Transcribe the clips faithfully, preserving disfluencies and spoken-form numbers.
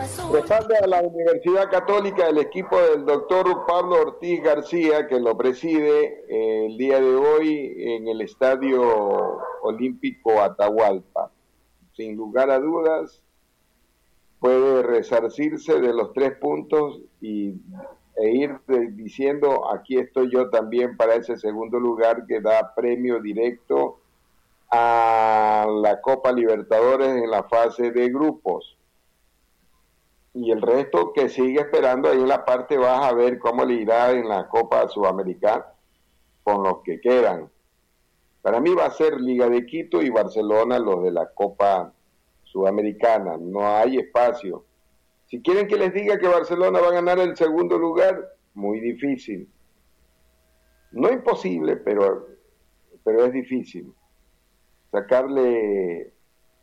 Respalda a la Universidad Católica el equipo del doctor Pablo Ortiz García, que lo preside eh, el día de hoy en el Estadio Olímpico Atahualpa. Sin lugar a dudas, puede resarcirse de los tres puntos y, e ir de, diciendo, aquí estoy yo también para ese segundo lugar que da premio directo a la Copa Libertadores en la fase de grupos. Y el resto que sigue esperando ahí en la parte baja a ver cómo le irá en la Copa Sudamericana con los que quedan. Para mí va a ser Liga de Quito y Barcelona los de la Copa Sudamericana. No hay espacio. Si quieren que les diga que Barcelona va a ganar el segundo lugar, muy difícil. No imposible, pero, pero es difícil. Sacarle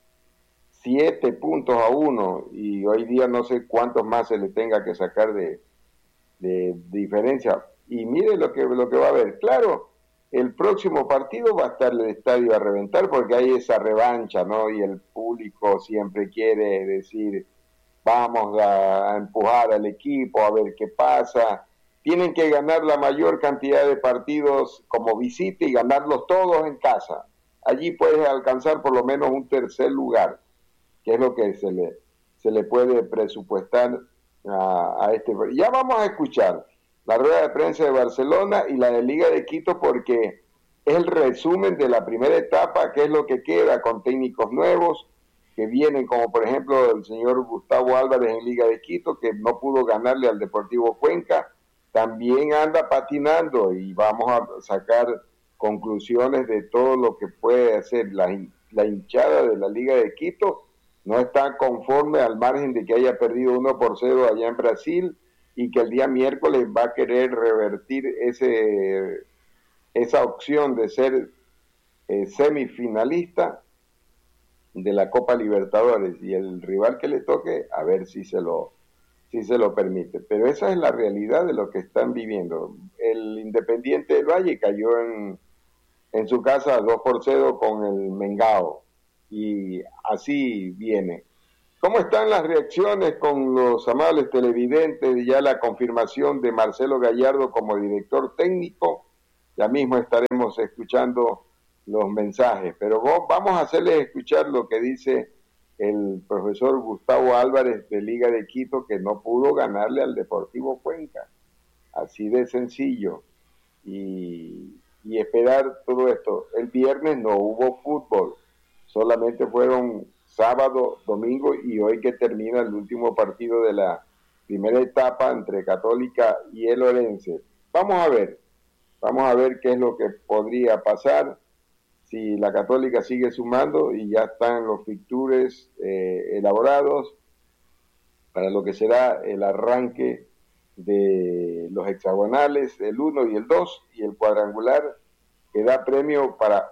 siete puntos a uno y hoy día no sé cuántos más se le tenga que sacar de, de, de diferencia. Y mire lo que, lo que va a haber. Claro, el próximo partido va a estar el estadio a reventar porque hay esa revancha, ¿no? Y el público siempre quiere decir, vamos a, a empujar al equipo, a ver qué pasa. Tienen que ganar la mayor cantidad de partidos como visita y ganarlos todos en casa. Allí puedes alcanzar por lo menos un tercer lugar, que es lo que se le, se le puede presupuestar a, a este. Ya vamos a escuchar la rueda de prensa de Barcelona y la de Liga de Quito porque es el resumen de la primera etapa, que es lo que queda con técnicos nuevos que vienen, como por ejemplo el señor Gustavo Álvarez en Liga de Quito, que no pudo ganarle al Deportivo Cuenca, también anda patinando y vamos a sacar conclusiones de todo lo que puede hacer la, la hinchada de la Liga de Quito. No está conforme al margen de que haya perdido uno por cero allá en Brasil y que el día miércoles va a querer revertir ese, esa opción de ser eh, semifinalista de la Copa Libertadores y el rival que le toque a ver si se lo, si se lo permite. Pero esa es la realidad de lo que están viviendo. El Independiente del Valle cayó en, en su casa dos por cero con el Mengao. Y así viene. ¿Cómo están las reacciones con los amables televidentes? Ya la confirmación de Marcelo Gallardo como director técnico. Ya mismo estaremos escuchando los mensajes. Pero vamos a hacerles escuchar lo que dice el profesor Gustavo Álvarez de Liga de Quito, que no pudo ganarle al Deportivo Cuenca. Así de sencillo. Y, y esperar todo esto. El viernes no hubo fútbol. Solamente fueron sábado, domingo y hoy que termina el último partido de la primera etapa entre Católica y el Orense. Vamos a ver, vamos a ver qué es lo que podría pasar si la Católica sigue sumando y ya están los fixtures eh, elaborados para lo que será el arranque de los hexagonales, el uno y el dos y el cuadrangular que da premio para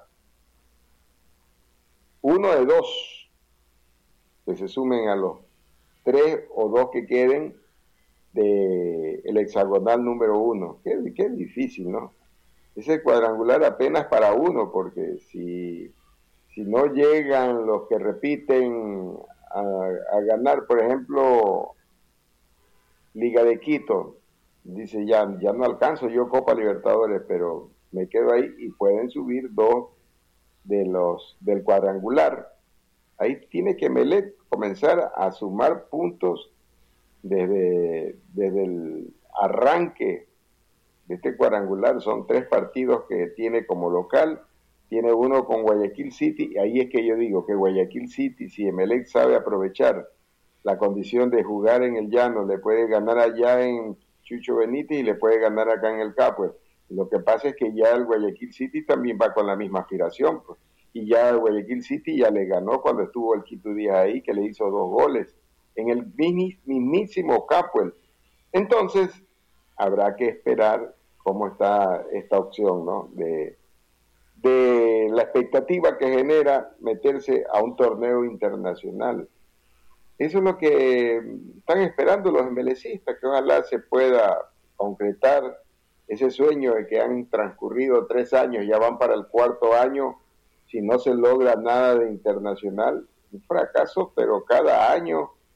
uno de dos que se sumen a los tres o dos que queden de el hexagonal número uno. Qué, qué difícil, ¿no? Ese cuadrangular apenas para uno, porque si, si no llegan los que repiten a, a ganar, por ejemplo, Liga de Quito, dice ya, ya no alcanzo yo Copa Libertadores, pero me quedo ahí y pueden subir dos de los del cuadrangular. Ahí tiene que Melec comenzar a sumar puntos desde, desde el arranque de este cuadrangular. Son tres partidos que tiene como local, tiene uno con Guayaquil City, y ahí es que yo digo que Guayaquil City, si Melec sabe aprovechar la condición de jugar en el llano, le puede ganar allá en Chucho Benítez y le puede ganar acá en el Capo. Lo que pasa es que ya el Guayaquil City también va con la misma aspiración, pues. Y ya el Guayaquil City ya le ganó cuando estuvo el Quito Díaz ahí, que le hizo dos goles, en el mismísimo Capuel. Entonces, habrá que esperar cómo está esta opción, ¿no? De, de la expectativa que genera meterse a un torneo internacional. Eso es lo que están esperando los embelecistas, que ojalá se pueda concretar ese sueño de que han transcurrido tres años, ya van para el cuarto año, si no se logra nada de internacional, un fracaso, pero cada año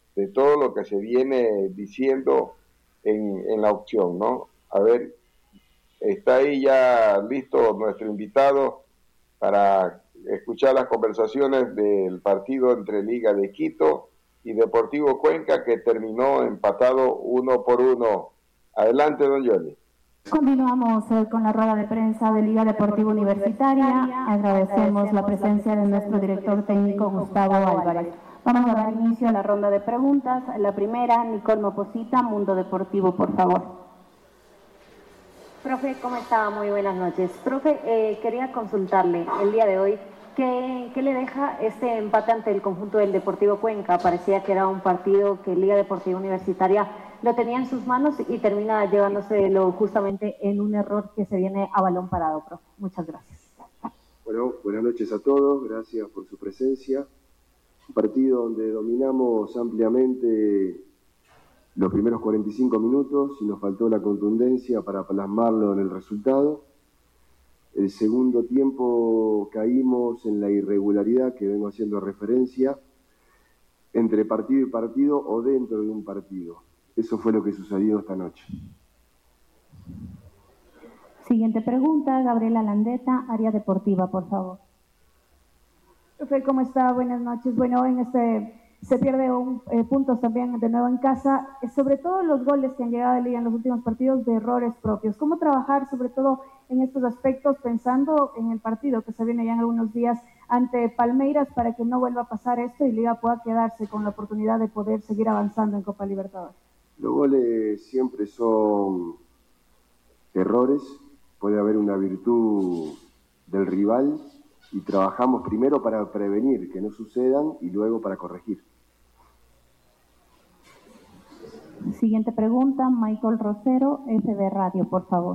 de todo lo que se viene diciendo en, en la opción, ¿no? A ver, está ahí ya listo nuestro invitado para escuchar las conversaciones del partido entre Liga de Quito y Deportivo Cuenca, que terminó empatado uno por uno. Adelante, don Johnny. Continuamos eh, con la rueda de prensa de Liga Deportiva Universitaria. Agradecemos la presencia de nuestro director técnico Gustavo Álvarez. Vamos a dar inicio a la ronda de preguntas. La primera, Nicole Moposita, Mundo Deportivo, por favor. Profe, ¿cómo está? Muy buenas noches. Profe, eh, quería consultarle el día de hoy, ¿qué, ¿qué le deja este empate ante el conjunto del Deportivo Cuenca? Parecía que era un partido que Liga Deportiva Universitaria lo tenía en sus manos y termina llevándoselo justamente en un error que se viene a balón parado, profe. Muchas gracias. Bueno, buenas noches a todos, gracias por su presencia. Un partido donde dominamos ampliamente los primeros cuarenta y cinco minutos y nos faltó la contundencia para plasmarlo en el resultado. El segundo tiempo caímos en la irregularidad que vengo haciendo referencia entre partido y partido o dentro de un partido. Eso fue lo que sucedió esta noche. Siguiente pregunta, Gabriela Landeta, Área Deportiva, por favor. Profe, ¿cómo está? Buenas noches. Bueno, en este se pierde un, eh, puntos también de nuevo en casa, eh, sobre todo los goles que han llegado a Liga en los últimos partidos de errores propios. ¿Cómo trabajar sobre todo en estos aspectos pensando en el partido que se viene ya en algunos días ante Palmeiras para que no vuelva a pasar esto y Liga pueda quedarse con la oportunidad de poder seguir avanzando en Copa Libertadores? Los goles siempre son errores, puede haber una virtud del rival y trabajamos primero para prevenir que no sucedan y luego para corregir. Siguiente pregunta, Michael Rosero, S B Radio, por favor.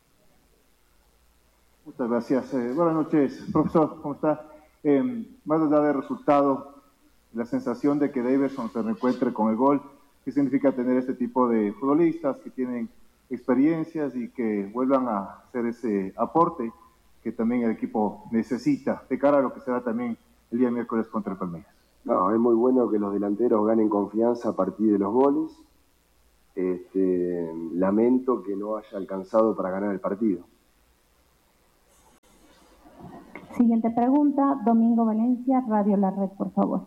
Muchas gracias. Eh, buenas noches, profesor, ¿cómo está? Eh, más allá del resultado, la sensación de que Daverson se reencuentre con el gol, ¿qué significa tener este tipo de futbolistas que tienen experiencias y que vuelvan a hacer ese aporte que también el equipo necesita de cara a lo que será también el día miércoles contra el Palmeiras? No, es muy bueno que los delanteros ganen confianza a partir de los goles. Este, lamento que no haya alcanzado para ganar el partido. Siguiente pregunta, Domingo Valencia, Radio La Red, por favor.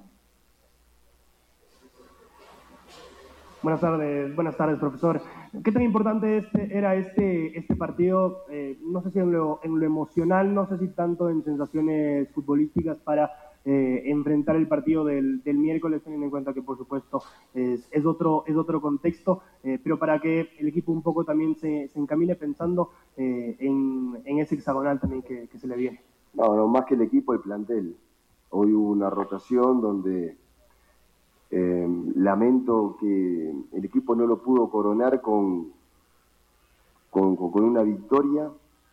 Buenas tardes, buenas tardes, profesor. ¿Qué tan importante este, era este, este partido? Eh, no sé si en lo, en lo emocional, no sé si tanto en sensaciones futbolísticas para eh, enfrentar el partido del, del miércoles, teniendo en cuenta que, por supuesto, es, es, otro, es otro contexto, eh, pero para que el equipo un poco también se, se encamine pensando eh, en, en ese hexagonal también que, que se le viene. No, no, más que el equipo, el plantel. Hoy hubo una rotación donde eh, lamento que el equipo no lo pudo coronar con, con, con una victoria.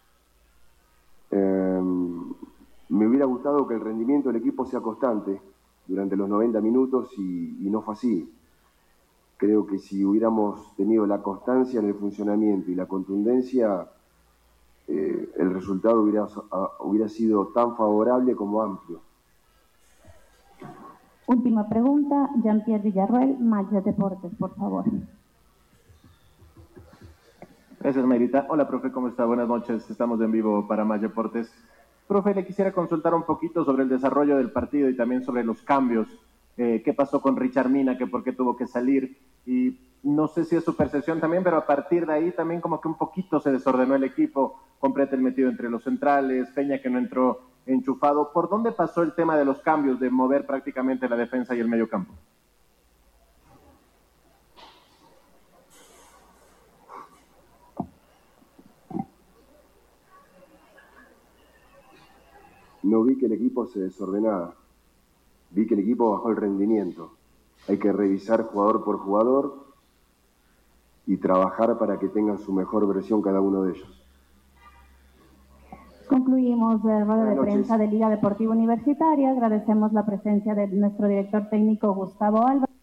Eh, me hubiera gustado que el rendimiento del equipo sea constante durante los noventa minutos y, y no fue así. Creo que si hubiéramos tenido la constancia en el funcionamiento y la contundencia, Eh, el resultado hubiera, uh, hubiera sido tan favorable como amplio. Última pregunta, Jean-Pierre Villarroel, Maya Deportes, por favor. Gracias, Mayrita. Hola, profe, ¿cómo está? Buenas noches, estamos en vivo para Maya Deportes. Profe, le quisiera consultar un poquito sobre el desarrollo del partido y también sobre los cambios. Eh, ¿Qué pasó con Richard Mina? ¿Que por qué tuvo que salir? Y no sé si es su percepción también, pero a partir de ahí también como que un poquito se desordenó el equipo, con Pretel metido entre los centrales, Peña que no entró enchufado. ¿Por dónde pasó el tema de los cambios, de mover prácticamente la defensa y el medio campo? No vi que el equipo se desordenara, vi que el equipo bajó el rendimiento. Hay que revisar jugador por jugador y trabajar para que tengan su mejor versión cada uno de ellos. Concluimos la rueda de prensa de Liga Deportiva Universitaria. Agradecemos la presencia de nuestro director técnico Gustavo Álvarez.